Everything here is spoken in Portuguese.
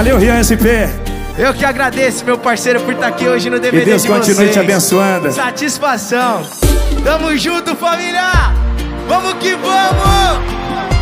Valeu, Rian SP. Eu que agradeço, meu parceiro, por estar aqui hoje no DVD Que Deus de continue vocês. te abençoando. Satisfação. Tamo junto, família. Vamos que vamos.